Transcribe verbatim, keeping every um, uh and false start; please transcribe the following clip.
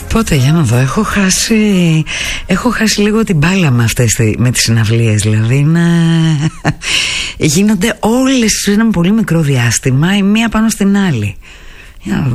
Πότε, για να δω, έχω χάσει Έχω χάσει λίγο την μπάλα με αυτές, με τις συναυλίες. Δηλαδή είναι... γίνονται όλες σε ένα πολύ μικρό διάστημα, η μία πάνω στην άλλη. Για να δω,